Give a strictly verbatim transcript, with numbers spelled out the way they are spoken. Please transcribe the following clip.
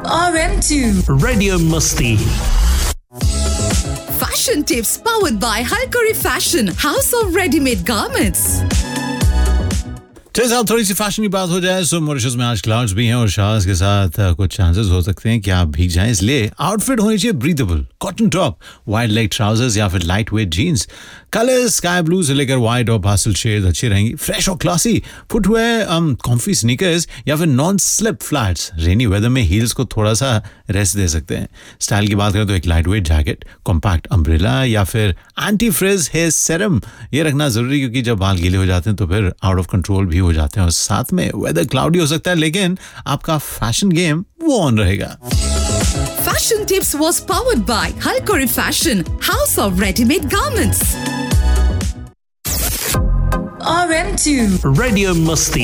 R M two Radio Musti. Fashion tips powered by Halkari Fashion, House of Ready-Made Garments. चलिए साहब थोड़ी सी fashion की बात हो जाए। सो मॉरिशस में आज क्लाउड्स भी हैं और शावर्स के साथ कुछ चांसेस हो सकते हैं कि आप भीग जाएं, इसलिए आउटफिट होनी चाहिए breathable, cotton top, wide leg trousers या फिर light weight jeans. Colours sky blue से लेकर वाइट और पास्टल शेड्स अच्छी रहेंगी। फ्रेश और क्लासी फुटवेयर, कॉम्फी स्नीकर्स या फिर non slip flats. Rainy weather में हील्स को थोड़ा सा रेस्ट दे सकते हैं। स्टाइल की बात करें तो एक light weight jacket, compact umbrella या फिर एंटी फ्रिज हेयर सेरम ये रखना जरूरी, क्योंकि जब बाल गीले हो जाते हैं तो फिर आउट ऑफ कंट्रोल भी हो जाते हैं। और साथ में वेदर क्लाउडी हो सकता है, लेकिन आपका फैशन गेम वो ऑन रहेगा। Fashion tips was powered by Halkari Fashion, House of Ready-Made Garments. R M two Radio Musti.